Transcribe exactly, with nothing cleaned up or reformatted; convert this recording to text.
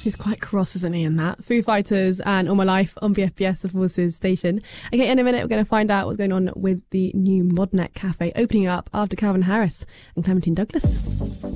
He's quite cross, isn't he, in that? Foo Fighters and All My Life on B F B S, the Forces station. Okay, in a minute, we're going to find out what's going on with the new Modnet Cafe opening up after Calvin Harris and Clementine Douglas.